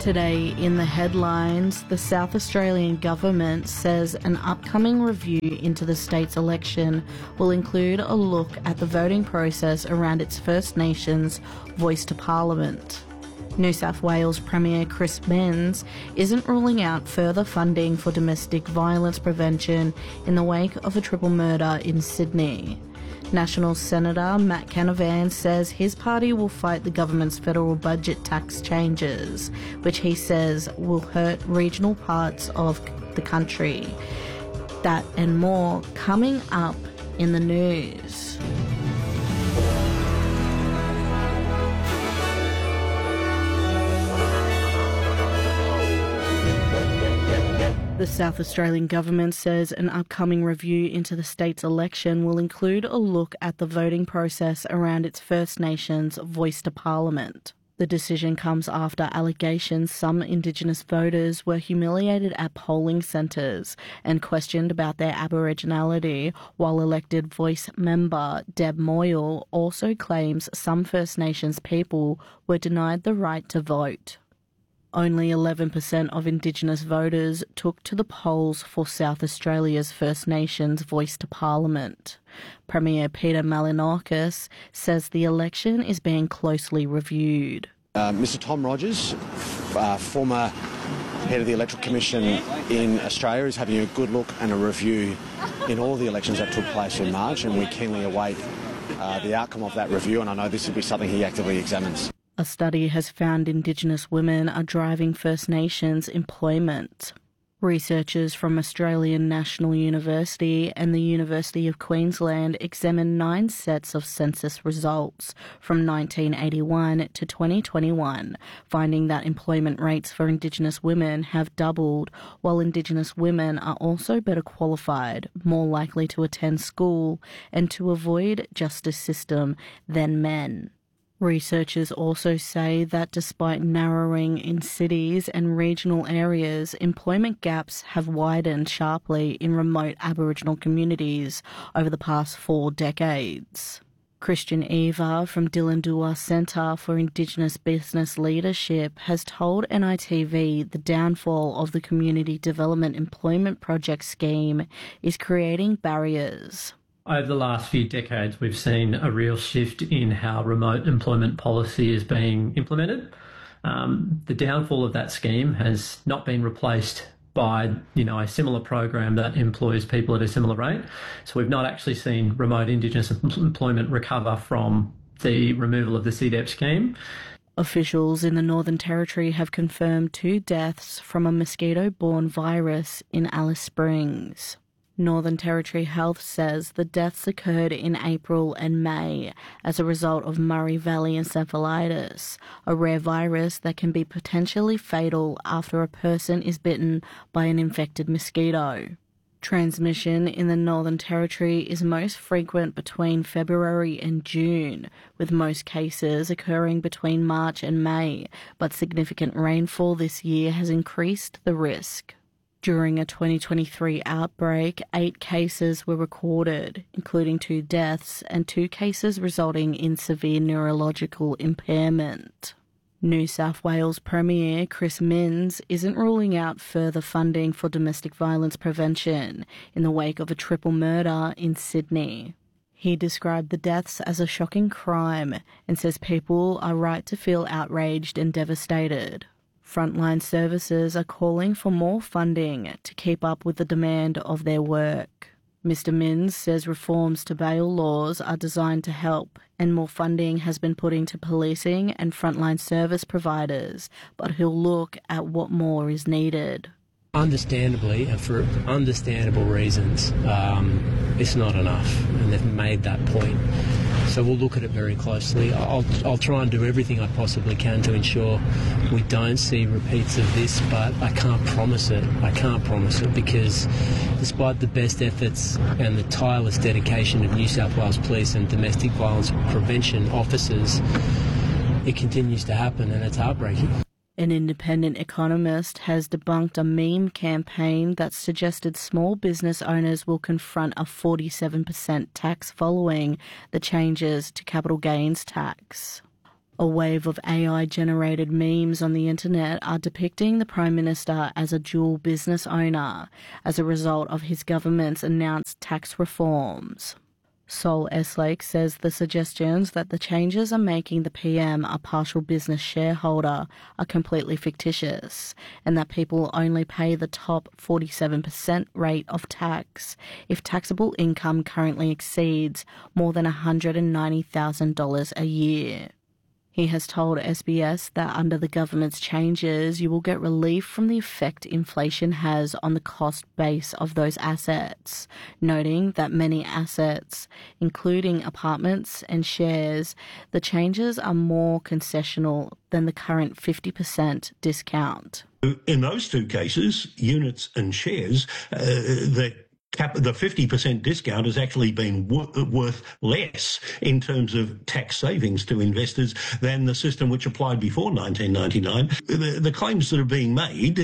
Today in the headlines, the South Australian government says an upcoming review into the state's election will include a look at the voting process around its First Nations voice to Parliament. New South Wales Premier Chris Minns isn't ruling out further funding for domestic violence prevention in the wake of a triple murder in Sydney. National Senator Matt Canavan says his party will fight the government's federal budget tax changes, which he says will hurt regional parts of the country. That and more coming up in the news. The South Australian government says an upcoming review into the state's election will include a look at the voting process around its First Nations voice to Parliament. The decision comes after allegations some Indigenous voters were humiliated at polling centres and questioned about their Aboriginality, while elected Voice member Deb Moyle also claims some First Nations people were denied the right to vote. Only 11% of Indigenous voters took to the polls for South Australia's First Nations voice to Parliament. Premier Peter Malinauskas says the election is being closely reviewed. Mr Tom Rogers, former head of the Electoral Commission in Australia, is having a good look and a review in all the elections that took place in March, and we keenly await the outcome of that review, and I know this will be something he actively examines. A study has found Indigenous women are driving First Nations employment. Researchers from Australian National University and the University of Queensland examined 9 sets of census results from 1981 to 2021, finding that employment rates for Indigenous women have doubled, while Indigenous women are also better qualified, more likely to attend school, and to avoid justice system than men. Researchers also say that despite narrowing in cities and regional areas, employment gaps have widened sharply in remote Aboriginal communities over the past 4 decades. Christian Eva from Dillinduwa Centre for Indigenous Business Leadership has told NITV the downfall of the Community Development Employment Project scheme is creating barriers. Over the last few decades, we've seen a real shift in how remote employment policy is being implemented. The downfall of that scheme has not been replaced by, a similar program that employs people at a similar rate. So we've not actually seen remote Indigenous employment recover from the removal of the CDEP scheme. Officials in the Northern Territory have confirmed 2 deaths from a mosquito-borne virus in Alice Springs. Northern Territory Health says the deaths occurred in April and May as a result of Murray Valley encephalitis, a rare virus that can be potentially fatal after a person is bitten by an infected mosquito. Transmission in the Northern Territory is most frequent between February and June, with most cases occurring between March and May, but significant rainfall this year has increased the risk. During a 2023 outbreak, 8 cases were recorded, including 2 deaths and 2 cases resulting in severe neurological impairment. New South Wales Premier Chris Minns isn't ruling out further funding for domestic violence prevention in the wake of a triple murder in Sydney. He described the deaths as a shocking crime and says people are right to feel outraged and devastated. Frontline services are calling for more funding to keep up with the demand of their work. Mr Minns says reforms to bail laws are designed to help, and more funding has been put into policing and frontline service providers, but he'll look at what more is needed. Understandably, and for understandable reasons, it's not enough, and they've made that point. So we'll look at it very closely. I'll try and do everything I possibly can to ensure we don't see repeats of this, but I can't promise it. I can't promise it because despite the best efforts and the tireless dedication of New South Wales Police and domestic violence prevention officers, it continues to happen and it's heartbreaking. An independent economist has debunked a meme campaign that suggested small business owners will confront a 47% tax following the changes to capital gains tax. A wave of AI-generated memes on the internet are depicting the Prime Minister as a dual business owner as a result of his government's announced tax reforms. Sol Eslake says the suggestions that the changes are making the PM a partial business shareholder are completely fictitious, and that people only pay the top 47% rate of tax if taxable income currently exceeds more than $190,000 a year. He has told SBS that under the government's changes, you will get relief from the effect inflation has on the cost base of those assets, noting that many assets, including apartments and shares, the changes are more concessional than the current 50% discount. In those two cases, units and shares, the 50% discount has actually been worth less in terms of tax savings to investors than the system which applied before 1999. The claims that are being made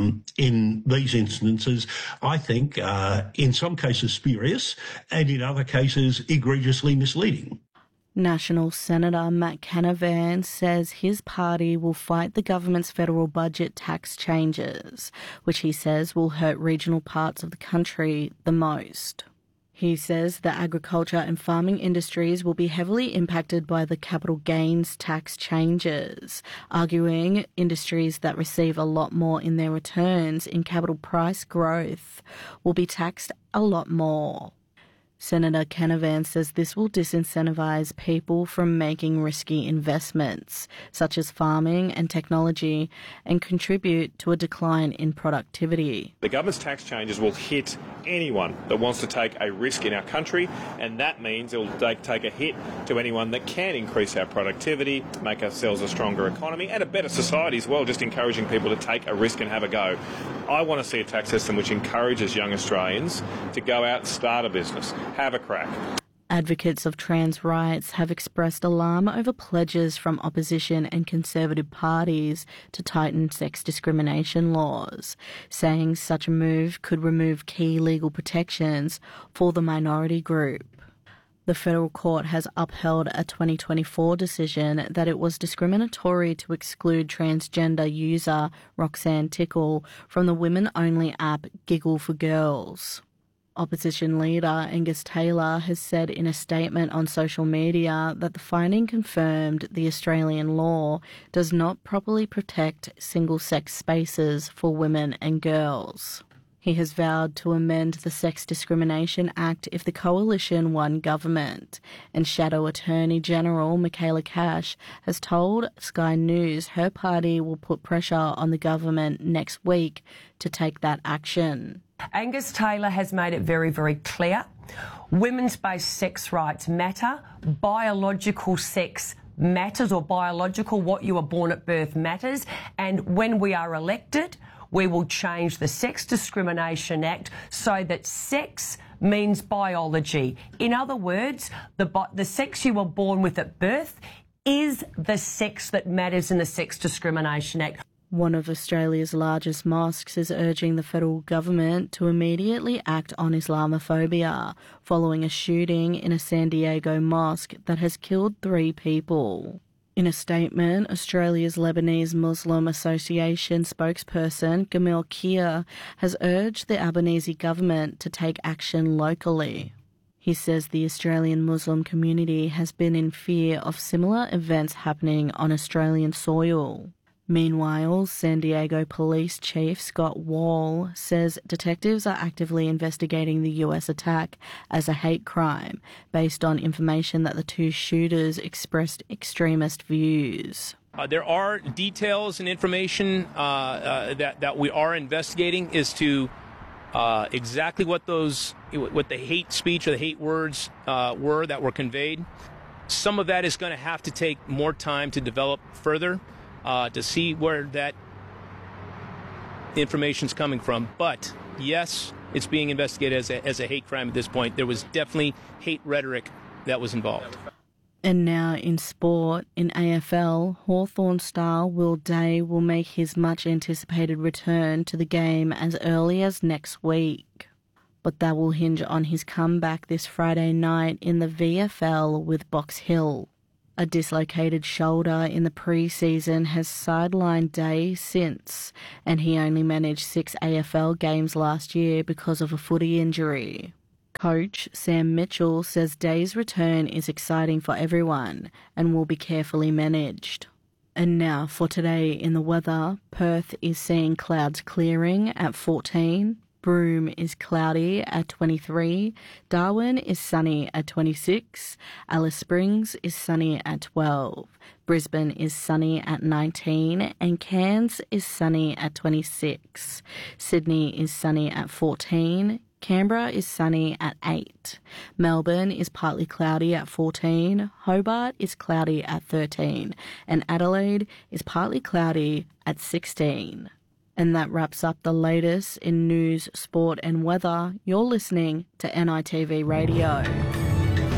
in these instances, I think, are in some cases spurious and in other cases egregiously misleading. National Senator Matt Canavan says his party will fight the government's federal budget tax changes, which he says will hurt regional parts of the country the most. He says the agriculture and farming industries will be heavily impacted by the capital gains tax changes, arguing industries that receive a lot more in their returns in capital price growth will be taxed a lot more. Senator Canavan says this will disincentivise people from making risky investments, such as farming and technology, and contribute to a decline in productivity. The government's tax changes will hit anyone that wants to take a risk in our country, and that means it will take a hit to anyone that can increase our productivity, make ourselves a stronger economy and a better society as well, just encouraging people to take a risk and have a go. I want to see a tax system which encourages young Australians to go out and start a business, have a crack. Advocates of trans rights have expressed alarm over pledges from opposition and conservative parties to tighten sex discrimination laws, saying such a move could remove key legal protections for the minority group. The federal court has upheld a 2024 decision that it was discriminatory to exclude transgender user Roxanne Tickle from the women-only app Giggle for Girls. Opposition leader Angus Taylor has said in a statement on social media that the finding confirmed the Australian law does not properly protect single-sex spaces for women and girls. He has vowed to amend the Sex Discrimination Act if the coalition won government, and Shadow Attorney General Michaela Cash has told Sky News her party will put pressure on the government next week to take that action. Angus Taylor has made it very, very clear. Women's-based sex rights matter. Biological sex matters, or biological, what you were born at birth matters. And when we are elected, we will change the Sex Discrimination Act so that sex means biology. In other words, the sex you were born with at birth is the sex that matters in the Sex Discrimination Act. One of Australia's largest mosques is urging the federal government to immediately act on Islamophobia following a shooting in a San Diego mosque that has killed 3 people. In a statement, Australia's Lebanese Muslim Association spokesperson Gamil Kia has urged the Albanese government to take action locally. He says the Australian Muslim community has been in fear of similar events happening on Australian soil. Meanwhile, San Diego Police Chief Scott Wall says detectives are actively investigating the US attack as a hate crime based on information that the 2 shooters expressed extremist views. There are details and information that we are investigating as to exactly what the hate speech or the hate words were that were conveyed. Some of that is going to have to take more time to develop further. To see where that information's coming from. But, yes, it's being investigated as a hate crime at this point. There was definitely hate rhetoric that was involved. And now in sport, in AFL, Hawthorn star Will Day will make his much-anticipated return to the game as early as next week. But that will hinge on his comeback this Friday night in the VFL with Box Hill. A dislocated shoulder in the pre-season has sidelined Day since, and he only managed 6 AFL games last year because of a footy injury. Coach Sam Mitchell says Day's return is exciting for everyone and will be carefully managed. And now for today in the weather, Perth is seeing clouds clearing at 14. Broome is cloudy at 23, Darwin is sunny at 26, Alice Springs is sunny at 12, Brisbane is sunny at 19, and Cairns is sunny at 26. Sydney is sunny at 14, Canberra is sunny at 8, Melbourne is partly cloudy at 14, Hobart is cloudy at 13, and Adelaide is partly cloudy at 16. And that wraps up the latest in news, sport and weather. You're listening to NITV Radio.